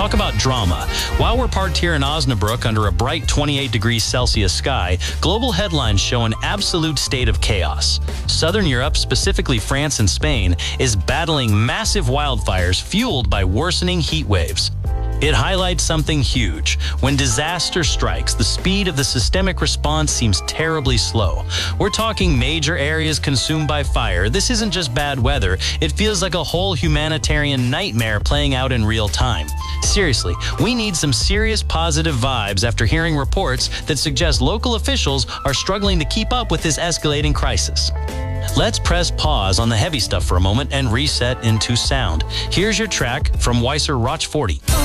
Talk about drama. While we're parked here in Osnabrück under a bright 28 degrees Celsius sky, global headlines show an absolute state of chaos. Southern Europe, specifically France and Spain, is battling massive wildfires fueled by worsening heat waves. It highlights something huge. When disaster strikes, the speed of the systemic response seems terribly slow. We're talking major areas consumed by fire. This isn't just bad weather. It feels like a whole humanitarian nightmare playing out in real time. Seriously, we need some serious positive vibes after hearing reports that suggest local officials are struggling to keep up with this escalating crisis. Let's press pause on the heavy stuff for a moment and reset into sound. Here's your track from Weiser Roch 40.